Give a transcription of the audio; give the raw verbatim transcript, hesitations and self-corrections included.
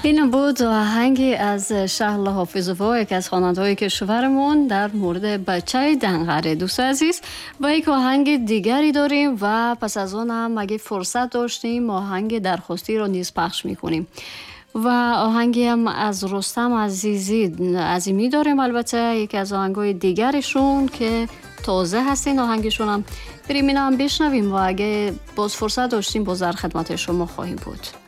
این بود آهنگی از شهلا حافظوفا، یکی از خواننده‌های کشورمون، در مورد بچه دنغره. دوست عزیز، و یک آهنگ دیگری داریم و پس از اون هم اگه فرصت داشتیم آهنگ درخواستی رو نیز پخش میکنیم و آهنگی هم از رستم عزیزی عظیمی داریم. البته یکی از آهنگای دیگرشون که تازه هستین آهنگشون هم بریم اینا هم بشنویم و اگه باز فرصت داشتیم باز در خدمت شما خواهیم بود.